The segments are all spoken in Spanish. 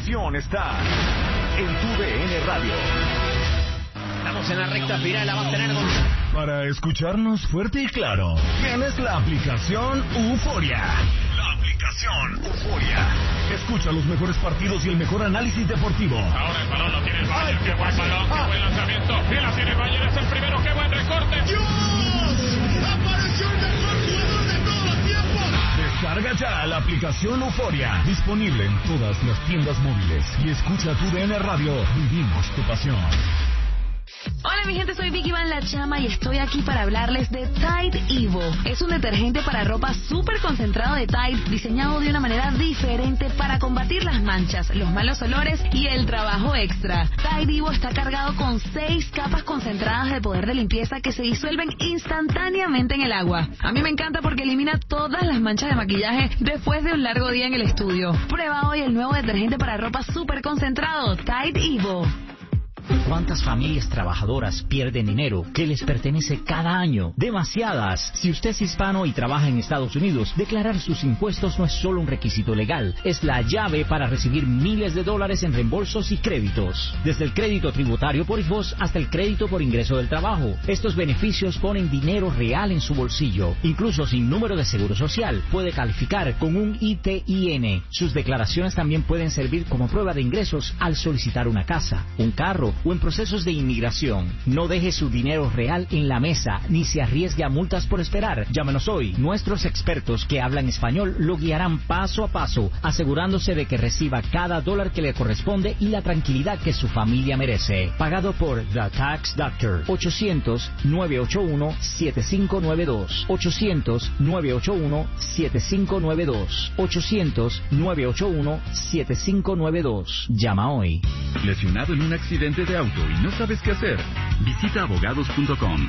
pasión está en TUDN Radio. Estamos en la recta final, la va a tener con... Para escucharnos fuerte y claro, tienes la aplicación Euforia. La aplicación Euforia. Escucha los mejores partidos y el mejor análisis deportivo. Ahora el balón lo tiene el Bayern. ¡Qué buen balón! ¡Qué buen lanzamiento! ¡Y la tiene el Bayern! ¡Es el primero! ¡Qué buen recorte! ¡Dios! ¡Apareció el mejor jugador de todos los tiempos! Descarga ya la aplicación Euforia. Disponible en todas las tiendas móviles. Y escucha TUDN Radio. Vivimos tu pasión. Hola mi gente, soy Vicky Van La Chama y estoy aquí para hablarles de Tide Evo. Es un detergente para ropa súper concentrado de Tide, diseñado de una manera diferente para combatir las manchas, los malos olores y el trabajo extra. Tide Evo está cargado con 6 capas concentradas de poder de limpieza que se disuelven instantáneamente en el agua. A mí me encanta porque elimina todas las manchas de maquillaje después de un largo día en el estudio. Prueba hoy el nuevo detergente para ropa súper concentrado, Tide Evo. ¿Cuántas familias trabajadoras pierden dinero que les pertenece cada año? Demasiadas. Si usted es hispano y trabaja en Estados Unidos, declarar sus impuestos no es solo un requisito legal, es la llave para recibir miles de dólares en reembolsos y créditos. Desde el crédito tributario por IRS hasta el crédito por ingreso del trabajo. Estos beneficios ponen dinero real en su bolsillo. Incluso sin número de seguro social, puede calificar con un ITIN. Sus declaraciones también pueden servir como prueba de ingresos al solicitar una casa, un carro o en procesos de inmigración. No deje su dinero real en la mesa, ni se arriesgue a multas por esperar. Llámenos hoy. Nuestros expertos que hablan español lo guiarán paso a paso, asegurándose de que reciba cada dólar que le corresponde y la tranquilidad que su familia merece. Pagado por The Tax Doctor. 800-981-7592. 800-981-7592. 800-981-7592. Llama hoy. ¿Lesionado en un accidente de auto y no sabes qué hacer? Visita abogados.com. Abogados.com,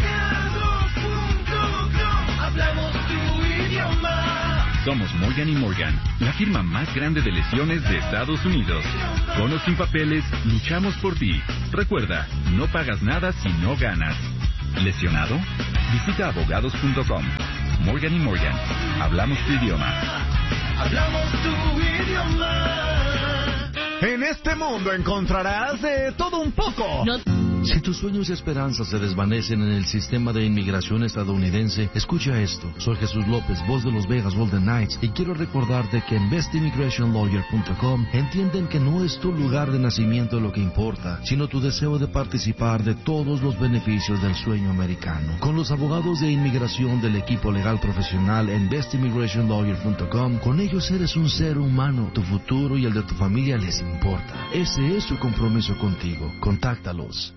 hablamos tu idioma. Somos Morgan & Morgan, la firma más grande de lesiones de Estados Unidos. Con o sin papeles, luchamos por ti. Recuerda, no pagas nada si no ganas. ¿Lesionado? Visita abogados.com. Morgan & Morgan, hablamos tu idioma. Hablamos tu idioma. En este mundo encontrarás de todo un poco. Si tus sueños y esperanzas se desvanecen en el sistema de inmigración estadounidense, escucha esto. Soy Jesús López, voz de los Vegas Golden Knights, y quiero recordarte que en bestimmigrationlawyer.com entienden que no es tu lugar de nacimiento lo que importa, sino tu deseo de participar de todos los beneficios del sueño americano. Con los abogados de inmigración del equipo legal profesional en bestimmigrationlawyer.com, con ellos eres un ser humano. Tu futuro y el de tu familia les importa. Ese es su compromiso contigo. Contáctalos.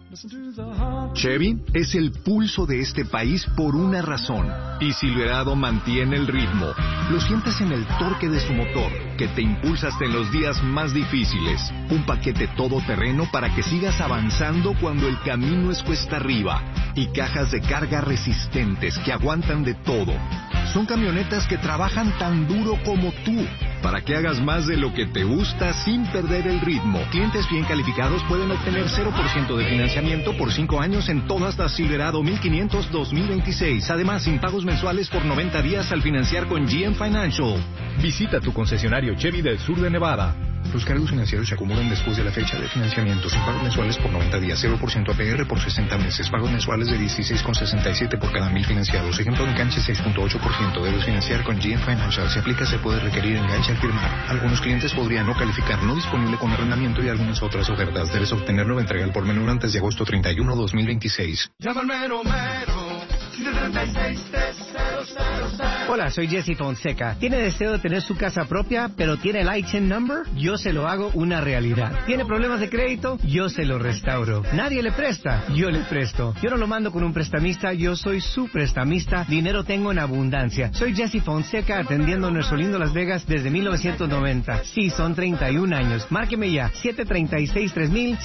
Chevy es el pulso de este país por una razón. Y Silverado mantiene el ritmo. Lo sientes en el torque de su motor, que te impulsa hasta en los días más difíciles. Un paquete todoterreno para que sigas avanzando cuando el camino es cuesta arriba. Y cajas de carga resistentes que aguantan de todo. Son camionetas que trabajan tan duro como tú, para que hagas más de lo que te gusta sin perder el ritmo. Clientes bien calificados pueden obtener 0% de financiamiento por 5 años en todas las Silverado 1500 2026. Además, sin pagos mensuales por 90 días al financiar con GM Financial. Visita tu concesionario Chevy del sur de Nevada. Los cargos financieros se acumulan después de la fecha de financiamiento, sin pagos mensuales por 90 días, 0% APR por 60 meses, pagos mensuales de 16,67 por cada 1000 financiados. Ejemplo de enganche 6.8%. Debes financiar con GM Financial. Si aplica, se puede requerir enganche al firmar. Algunos clientes podrían no calificar, no disponible con arrendamiento y algunas otras ofertas. Debes obtener nueva entrega al por menor antes de agosto 31, 2026. Llama al mero mero. 736-3000. Hola, soy Jesse Fonseca. ¿Tiene deseo de tener su casa propia, pero tiene el ITIN number? Yo se lo hago una realidad. ¿Tiene problemas de crédito? Yo se lo restauro. ¿Nadie le presta? Yo le presto. Yo no lo mando con un prestamista, yo soy su prestamista. Dinero tengo en abundancia. Soy Jesse Fonseca, atendiendo nuestro lindo Las Vegas desde 1990. Sí, son 31 años. Márqueme ya. 736-3000,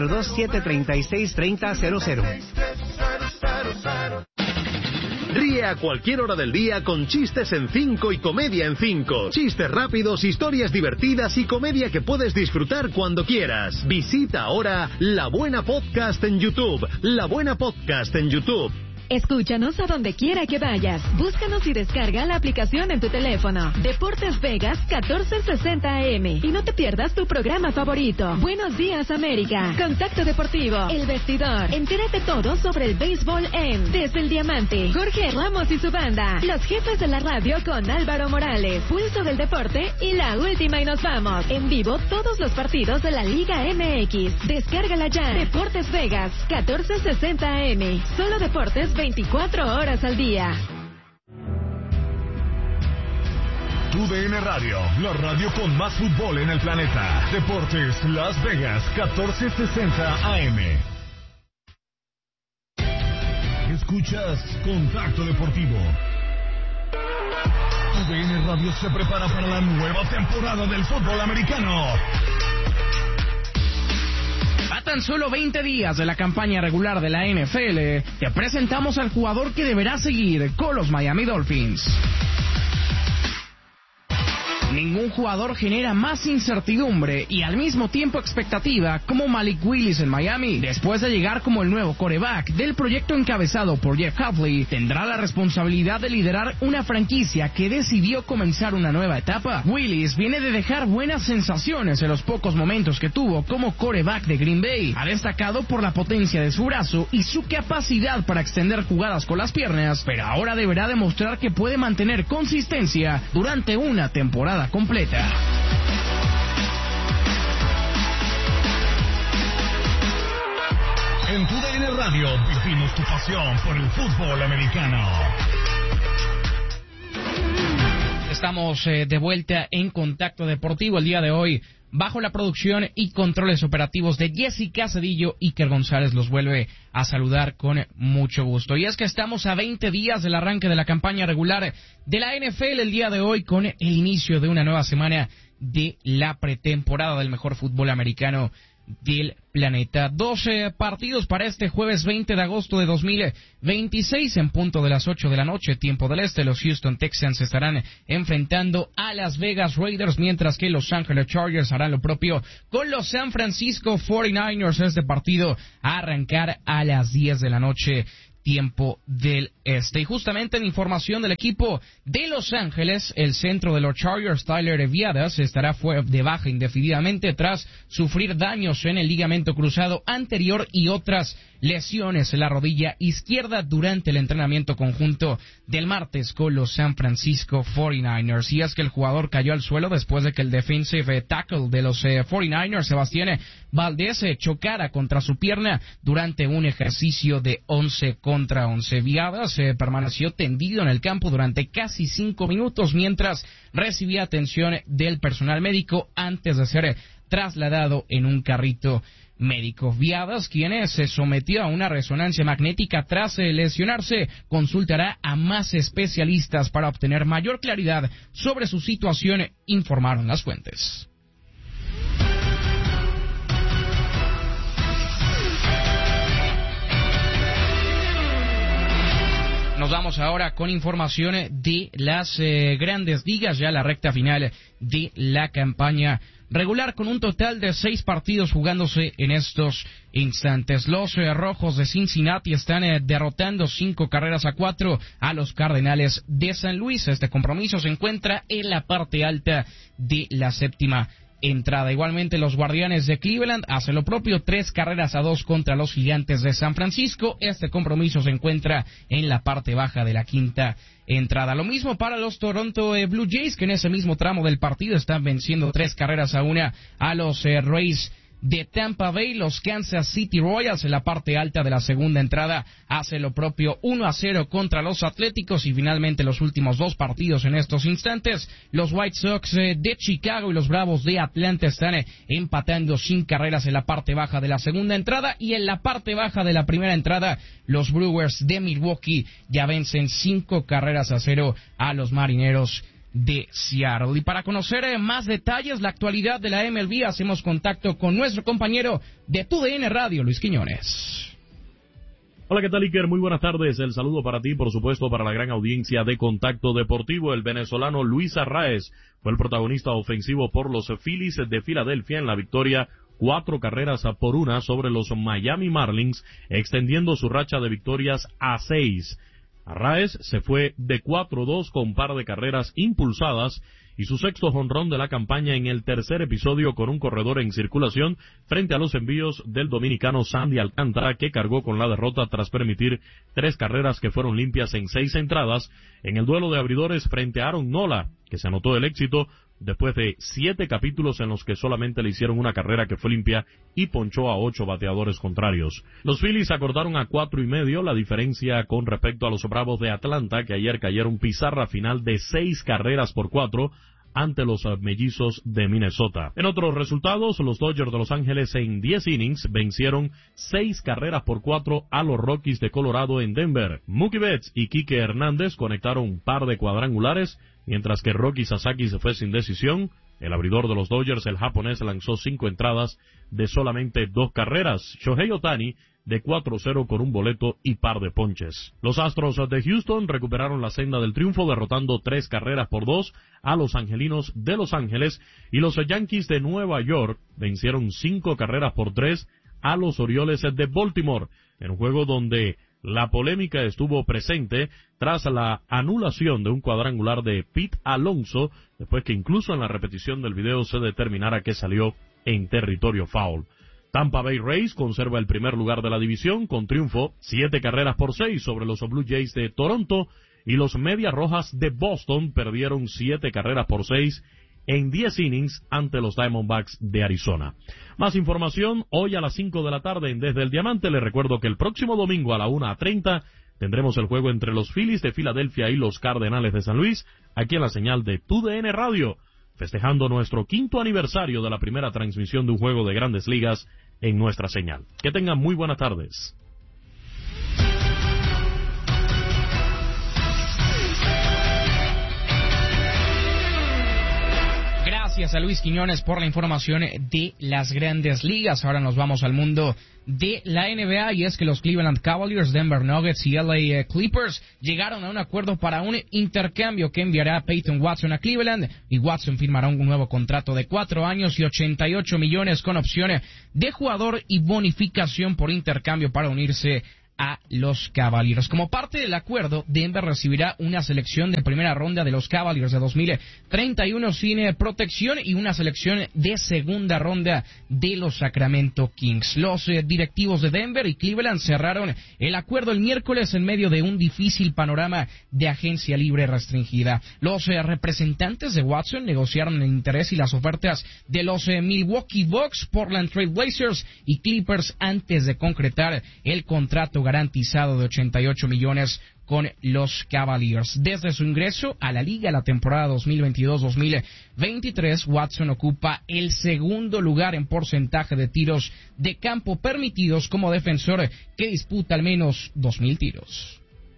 702-736-3000. Ríe a cualquier hora del día con chistes en 5 y comedia en 5. Chistes rápidos, historias divertidas y comedia que puedes disfrutar cuando quieras. Visita ahora La Buena Podcast en YouTube. La Buena Podcast en YouTube. Escúchanos a donde quiera que vayas. Búscanos y descarga la aplicación en tu teléfono. Deportes Vegas 1460 AM. Y no te pierdas tu programa favorito. Buenos días, América. Contacto Deportivo. El Vestidor. Entérate todo sobre el béisbol en Desde el Diamante. Jorge Ramos y su banda. Los jefes de la radio con Álvaro Morales. Pulso del deporte y la última y nos vamos. En vivo todos los partidos de la Liga MX. Descárgala ya. Deportes Vegas 1460 AM. Solo deportes 24 horas al día. TUDN Radio, la radio con más fútbol en el planeta. Deportes Las Vegas 1460 AM. Escuchas Contacto Deportivo. TUDN Radio se prepara para la nueva temporada del fútbol americano. A tan solo 20 días de la campaña regular de la NFL, te presentamos al jugador que deberá seguir con los Miami Dolphins. Ningún jugador genera más incertidumbre y al mismo tiempo expectativa como Malik Willis en Miami. Después de llegar como el nuevo quarterback del proyecto encabezado por Jeff Hafley, tendrá la responsabilidad de liderar una franquicia que decidió comenzar una nueva etapa. Willis viene de dejar buenas sensaciones en los pocos momentos que tuvo como quarterback de Green Bay. Ha destacado por la potencia de su brazo y su capacidad para extender jugadas con las piernas, pero ahora deberá demostrar que puede mantener consistencia durante una temporada completa. En TUDN Radio vivimos tu pasión por el fútbol americano. Estamos de vuelta en Contacto Deportivo el día de hoy, bajo la producción y controles operativos de Jessica Cedillo. Iker González los vuelve a saludar con mucho gusto. Y es que estamos a 20 días del arranque de la campaña regular de la NFL el día de hoy, con el inicio de una nueva semana de la pretemporada del mejor fútbol americano del planeta. 12 partidos para este jueves 20 de agosto de 2026 en punto de las 8 de la noche, tiempo del este. Los Houston Texans estarán enfrentando a Las Vegas Raiders, mientras que Los Ángeles Chargers harán lo propio con los San Francisco 49ers. Este partido a arrancar a las 10 de la noche, tiempo del este. Y justamente en información del equipo de Los Ángeles, el centro de los Chargers, Tyler Eviadas, estará de baja indefinidamente tras sufrir daños en el ligamento cruzado anterior y otras lesiones en la rodilla izquierda durante el entrenamiento conjunto del martes con los San Francisco 49ers. Y es que el jugador cayó al suelo después de que el defensive tackle de los 49ers, Sebastián Valdez, chocara contra su pierna durante un ejercicio de 11 contra 11. Viadas permaneció tendido en el campo durante casi 5 minutos mientras recibía atención del personal médico antes de ser trasladado en un carrito médico. Viadas, quien se sometió a una resonancia magnética tras lesionarse, consultará a más especialistas para obtener mayor claridad sobre su situación, informaron las fuentes. Nos vamos ahora con información de las grandes ligas, ya la recta final de la campaña regular, con un total de 6 partidos jugándose en estos instantes. Los Rojos de Cincinnati están derrotando 5-4 a los Cardenales de San Luis. Este compromiso se encuentra en la parte alta de la séptima entrada. Igualmente los Guardianes de Cleveland hacen lo propio, 3-2 contra los Gigantes de San Francisco. Este compromiso se encuentra en la parte baja de la quinta entrada. Lo mismo para los Toronto Blue Jays, que en ese mismo tramo del partido están venciendo 3-1 a los Rays de Tampa Bay. Los Kansas City Royals en la parte alta de la segunda entrada hace lo propio, 1-0 contra los Atléticos. Y finalmente los últimos 2 partidos en estos instantes, los White Sox de Chicago y los Bravos de Atlanta están empatando sin carreras en la parte baja de la segunda entrada. Y en la parte baja de la primera entrada, los Brewers de Milwaukee ya vencen 5-0 a los Marineros de Seattle. Y para conocer más detalles, la actualidad de la MLB, hacemos contacto con nuestro compañero de TUDN Radio, Luis Quiñones. Hola, ¿qué tal, Iker? Muy buenas tardes. El saludo para ti, por supuesto, para la gran audiencia de Contacto Deportivo. El venezolano Luis Arraez fue el protagonista ofensivo por los Phillies de Filadelfia en la victoria 4-1 sobre los Miami Marlins, extendiendo su racha de victorias a 6. Arraez se fue de 4-2 con par de carreras impulsadas y su sexto jonrón de la campaña en el tercer episodio con un corredor en circulación frente a los envíos del dominicano Sandy Alcántara, que cargó con la derrota tras permitir 3 carreras que fueron limpias en 6 entradas en el duelo de abridores frente a Aaron Nola, que se anotó el éxito después de 7 capítulos en los que solamente le hicieron una carrera que fue limpia y ponchó a 8 bateadores contrarios. Los Phillies acordaron a 4.5 la diferencia con respecto a los Bravos de Atlanta, que ayer cayeron pizarra final de 6-4 ante los Mellizos de Minnesota. En otros resultados, los Dodgers de Los Ángeles en 10 innings vencieron 6-4 a los Rockies de Colorado en Denver. Mookie Betts y Kike Hernández conectaron un par de cuadrangulares, mientras que Rocky Sasaki se fue sin decisión. El abridor de los Dodgers, el japonés, lanzó 5 entradas de solamente 2 carreras. Shohei Ohtani de 4-0 con un boleto y par de ponches. Los Astros de Houston recuperaron la senda del triunfo derrotando 3-2 a los Angelinos de Los Ángeles, y los Yankees de Nueva York vencieron 5-3 a los Orioles de Baltimore, en un juego donde la polémica estuvo presente tras la anulación de un cuadrangular de Pete Alonso, después que incluso en la repetición del video se determinara que salió en territorio foul. Tampa Bay Rays conserva el primer lugar de la división con triunfo 7-6 sobre los Blue Jays de Toronto, y los Medias Rojas de Boston perdieron 7-6 en 10 innings ante los Diamondbacks de Arizona. Más información hoy a las 5 de la tarde en Desde el Diamante. Les recuerdo que el próximo domingo a la 1:30 tendremos el juego entre los Phillies de Filadelfia y los Cardenales de San Luis, aquí en la señal de TUDN Radio, festejando nuestro 5º aniversario de la primera transmisión de un juego de Grandes Ligas en nuestra señal. Que tengan muy buenas tardes. Gracias a Luis Quiñones por la información de las Grandes Ligas. Ahora nos vamos al mundo de la NBA, y es que los Cleveland Cavaliers, Denver Nuggets y LA Clippers llegaron a un acuerdo para un intercambio que enviará a Peyton Watson a Cleveland, y Watson firmará un nuevo contrato de 4 años y $88 millones con opciones de jugador y bonificación por intercambio para unirse a los Cavaliers. Como parte del acuerdo, Denver recibirá una selección de primera ronda de los Cavaliers de 2031 sin protección y una selección de segunda ronda de los Sacramento Kings. Los directivos de Denver y Cleveland cerraron el acuerdo el miércoles en medio de un difícil panorama de agencia libre restringida. Los representantes de Watson negociaron el interés y las ofertas de los Milwaukee Bucks, Portland Trail Blazers y Clippers antes de concretar el contrato garantizado de $88 millones con los Cavaliers. Desde su ingreso a la liga la temporada 2022-2023, Watson ocupa el segundo lugar en porcentaje de tiros de campo permitidos como defensor que disputa al menos 2,000 tiros.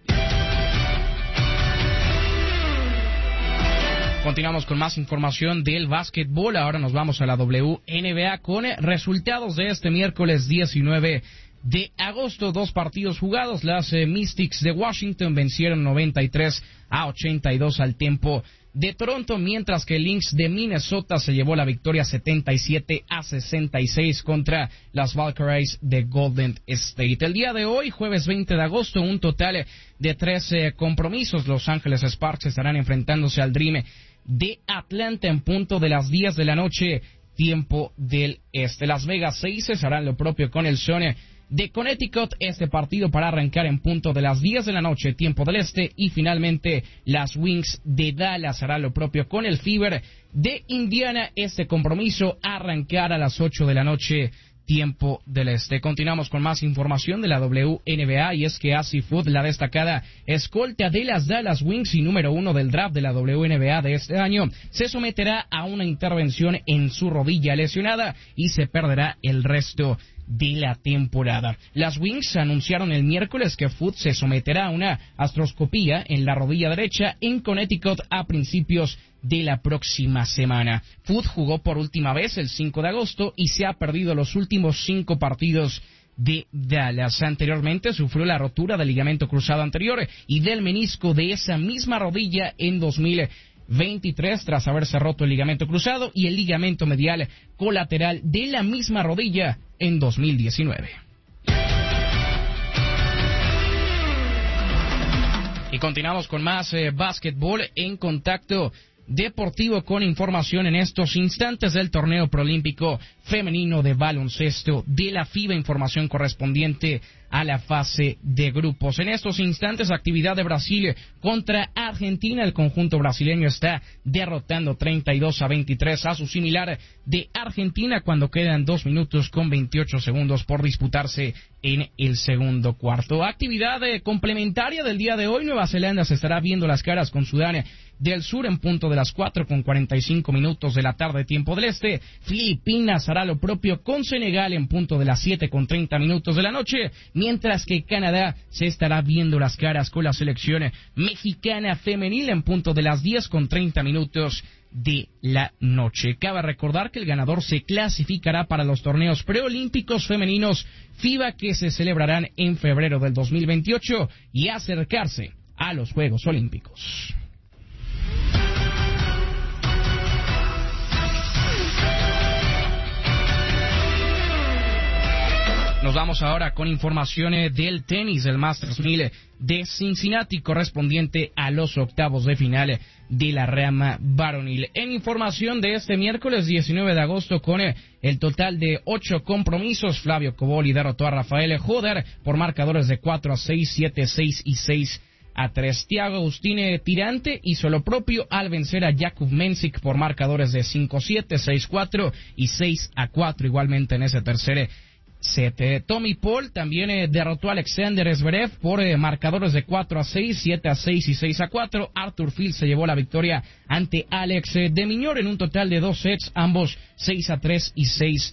Continuamos con más información del básquetbol. Ahora nos vamos a la WNBA con resultados de este miércoles 19 de agosto. 2 partidos jugados. Las Mystics de Washington vencieron 93-82 al Tempo de Toronto, mientras que el Lynx de Minnesota se llevó la victoria 77-66 contra las Valkyries de Golden State. El día de hoy, jueves 20 de agosto, un total de 3 compromisos. Los Ángeles Sparks estarán enfrentándose al Dream de Atlanta en punto de las 10 de la noche, tiempo del este. Las Vegas Aces harán lo propio con el Sun de Connecticut, este partido para arrancar en punto de las 10 de la noche, tiempo del este. Y finalmente las Wings de Dallas harán lo propio con el Fever de Indiana, este compromiso arrancar a las 8 de la noche, tiempo del este. Continuamos con más información de la WNBA, y es que Ashley Foot, la destacada escolta de las Dallas Wings y número 1 del draft de la WNBA de este año, se someterá a una intervención en su rodilla lesionada y se perderá el resto de la temporada. Las Wings anunciaron el miércoles que Foot se someterá a una artroscopía en la rodilla derecha en Connecticut a principios de la próxima semana. Foot jugó por última vez el 5 de agosto y se ha perdido los últimos 5 partidos de Dallas. Anteriormente sufrió la rotura del ligamento cruzado anterior y del menisco de esa misma rodilla en 2019. 2023 tras haberse roto el ligamento cruzado y el ligamento medial colateral de la misma rodilla en 2019. Y continuamos con más básquetbol en Contacto Deportivo con información en estos instantes del torneo proolímpico femenino de baloncesto de la FIBA, información correspondiente a la fase de grupos. En estos instantes, actividad de Brasil contra Argentina. El conjunto brasileño está derrotando 32-23 a su similar de Argentina cuando quedan 2 minutos con 28 segundos por disputarse en el segundo cuarto. Actividad complementaria del día de hoy. Nueva Zelanda se estará viendo las caras con Sudán del Sur en punto de las 4:45 de la tarde, tiempo del este. Filipinas hará lo propio con Senegal en punto de las 7:30 de la noche, mientras que Canadá se estará viendo las caras con la selección mexicana femenil en punto de las 10:30 de la noche. Cabe recordar que el ganador se clasificará para los torneos preolímpicos femeninos FIBA que se celebrarán en febrero del 2028 y acercarse a los Juegos Olímpicos. Nos vamos ahora con informaciones del tenis del Masters 1000 de Cincinnati correspondiente a los octavos de final de la rama varonil. En información de este miércoles 19 de agosto con el total de 8 compromisos, Flavio Cobolli derrotó a Rafael Joder por marcadores de 4-6, 7-6 y 6-3. Thiago Agustín Tirante hizo lo propio al vencer a Jakub Mensik por marcadores de 5-7, 6-4 y 6-4 igualmente en ese tercer set. Tommy Paul también derrotó a Alexander Zverev por marcadores de 4-6, 7-6 y 6-4. Arthur Field se llevó la victoria ante Alex de Minaur en un total de 2 sets, ambos 6-3 y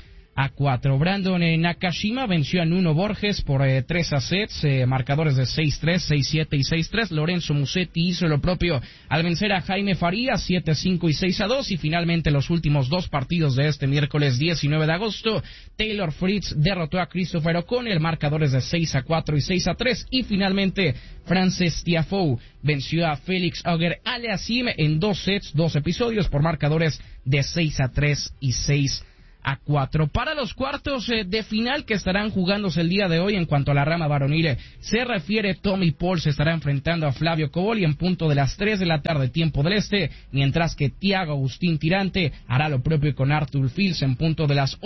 6-4. Brandon Nakashima venció a Nuno Borges por 3 sets, marcadores de 6-3, 6-7 y 6-3. Lorenzo Musetti hizo lo propio al vencer a Jaime Farías 7-5 y 6-2. Y finalmente los últimos 2 partidos de este miércoles 19 de agosto, Taylor Fritz derrotó a Christopher O'Connell, marcadores de 6-4 y 6-3. Y finalmente Frances Tiafoe venció a Félix Auger-Aliassime en 2 sets, 2 episodios por marcadores de 6-3 y 6-4. Para los cuartos de final que estarán jugándose el día de hoy en cuanto a la rama varonil se refiere, Tommy Paul se estará enfrentando a Flavio Cobolli en punto de las 3 de la tarde, tiempo del este, mientras que Thiago Agustín Tirante hará lo propio con Arthur Fields en punto de las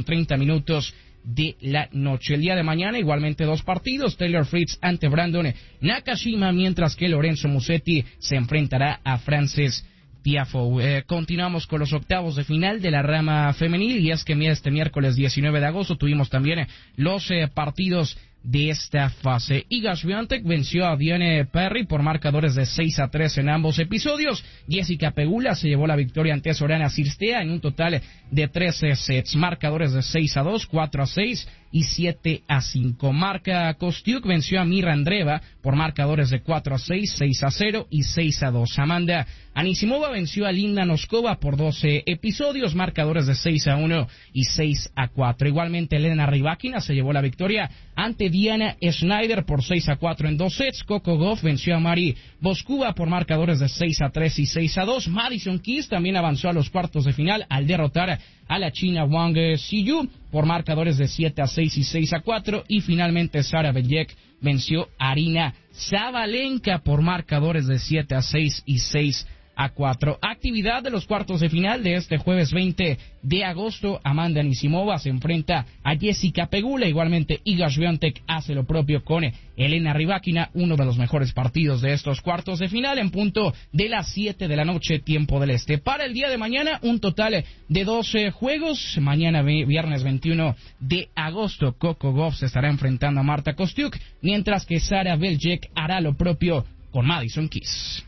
8:30 de la noche. El día de mañana igualmente 2 partidos, Taylor Fritz ante Brandon Nakashima, mientras que Lorenzo Musetti se enfrentará a Frances Tiafoe. Continuamos con los octavos de final de la rama femenil y es que este miércoles 19 de agosto tuvimos también los partidos de esta fase. Iga Swiatek venció a Diane Perry por marcadores de 6-3 en ambos episodios. Jessica Pegula se llevó la victoria ante Sorana Cirstea en un total de 13 sets, marcadores de 6-2, 4-6 y 7-5. Marca Kostiuk venció a Mira Andreeva por marcadores de 4-6, 6-0 y 6-2. Amanda Anisimova venció a Linda Noskova por 12 episodios, marcadores de 6-1 y 6-4. Igualmente Elena Rybakina se llevó la victoria ante Diana Schneider por 6-4 en 2 sets. Coco Gauff venció a Mari Boskova por marcadores de 6-3 y 6-2. Madison Keys también avanzó a los cuartos de final al derrotar a la china Wang Xiyu por marcadores de 7-6 y 6-4. Y finalmente Sara Bejek venció a Arina Sabalenka por marcadores de 7-6 y 6-4. Actividad de los cuartos de final de este jueves 20 de agosto. Amanda Anisimova se enfrenta a Jessica Pegula. Igualmente Iga Swiatek hace lo propio con Elena Rybakina. Uno de los mejores partidos de estos cuartos de final en punto de las 7 de la noche, tiempo del este. Para el día de mañana un total de 12 juegos. Mañana viernes 21 de agosto Coco Gauff se estará enfrentando a Marta Kostiuk, mientras que Sara Bejek hará lo propio con Madison Keys.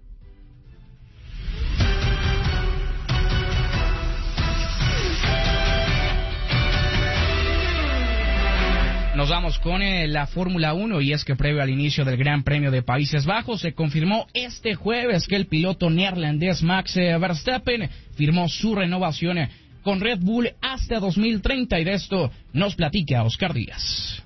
Nos vamos con la Fórmula 1 y es que previo al inicio del Gran Premio de Países Bajos se confirmó este jueves que el piloto neerlandés Max Verstappen firmó su renovación con Red Bull hasta 2030 y de esto nos platica Oscar Díaz.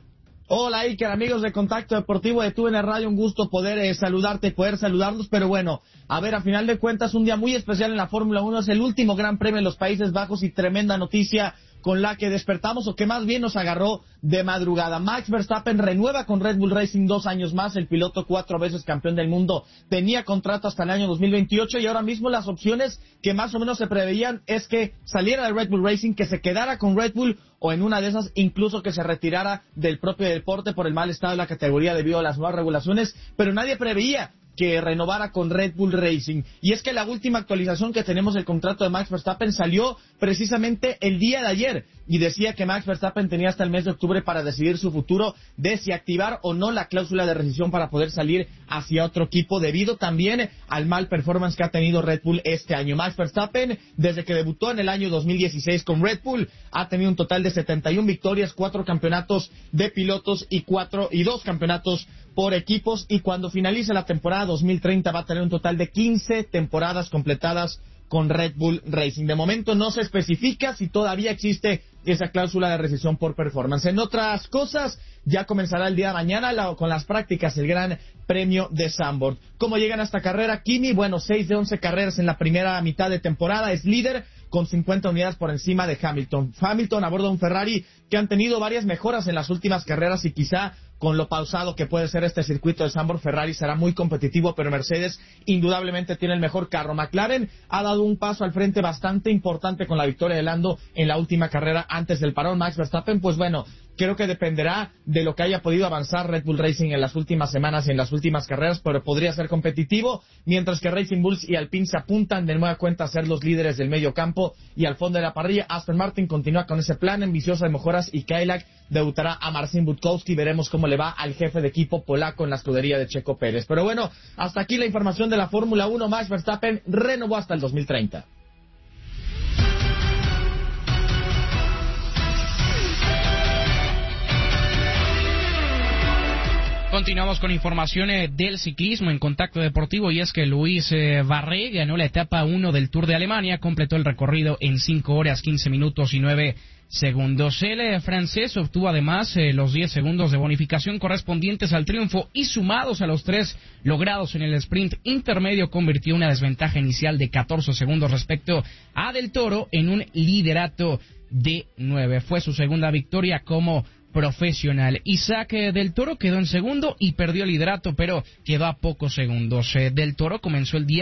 Hola Iker, amigos de Contacto Deportivo de TUDN Radio, un gusto poder saludarte, poder saludarlos, pero bueno, a ver, a final de cuentas, un día muy especial en la Fórmula 1, es el último Gran Premio en los Países Bajos y tremenda noticia con la que despertamos, o que más bien nos agarró de madrugada. Max Verstappen renueva con Red Bull Racing 2 años más, el piloto 4 veces campeón del mundo tenía contrato hasta el año 2028 y ahora mismo las opciones que más o menos se preveían es que saliera de Red Bull Racing, que se quedara con Red Bull o en una de esas incluso que se retirara del propio deporte por el mal estado de la categoría debido a las nuevas regulaciones, pero nadie preveía que renovara con Red Bull Racing. Y es que la última actualización que tenemos del contrato de Max Verstappen salió precisamente el día de ayer y decía que Max Verstappen tenía hasta el mes de octubre para decidir su futuro de si activar o no la cláusula de rescisión para poder salir hacia otro equipo debido también al mal performance que ha tenido Red Bull este año. Max Verstappen, desde que debutó en el año 2016 con Red Bull, ha tenido un total de 71 victorias, 4 campeonatos de pilotos y 2 campeonatos por equipos, y cuando finalice la temporada 2030 va a tener un total de 15 temporadas completadas con Red Bull Racing. De momento no se especifica si todavía existe esa cláusula de rescisión por performance. En otras cosas, ya comenzará el día de mañana con las prácticas el Gran Premio de Zandvoort. ¿Cómo llegan a esta carrera? Kimi, bueno, 6 de 11 carreras en la primera mitad de temporada, es líder con 50 unidades por encima de Hamilton. Hamilton a bordo de un Ferrari que han tenido varias mejoras en las últimas carreras y quizá con lo pausado que puede ser este circuito de Zandvoort, Ferrari será muy competitivo, pero Mercedes indudablemente tiene el mejor carro. McLaren ha dado un paso al frente bastante importante con la victoria de Lando en la última carrera antes del parón. Max Verstappen, pues bueno, creo que dependerá de lo que haya podido avanzar Red Bull Racing en las últimas semanas y en las últimas carreras, pero podría ser competitivo, mientras que Racing Bulls y Alpine se apuntan de nueva cuenta a ser los líderes del medio campo y al fondo de la parrilla. Aston Martin continúa con ese plan ambicioso de mejoras y Cadillac debutará a Marcin Budkowski. Veremos cómo le va al jefe de equipo polaco en la escudería de Checo Pérez. Pero bueno, hasta aquí la información de la Fórmula 1. Max Verstappen renovó hasta el 2030. Continuamos con informaciones del ciclismo en Contacto Deportivo, y es que Luis Barré ganó la etapa 1 del Tour de Alemania, completó el recorrido en 5 horas, 15 minutos y 9 segundos. El francés obtuvo además los 10 segundos de bonificación correspondientes al triunfo y sumados a los 3 logrados en el sprint intermedio convirtió una desventaja inicial de 14 segundos respecto a Del Toro en un liderato de 9. Fue su segunda victoria como profesional. Isaac Del Toro quedó en segundo y perdió el liderato, pero quedó a pocos segundos. Del Toro comenzó el día